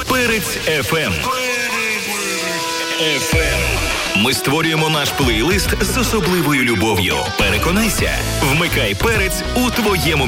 Перець FM. Ми створюємо наш плейлист з особливою любов'ю. Переконайся, вмикай перець у твоєму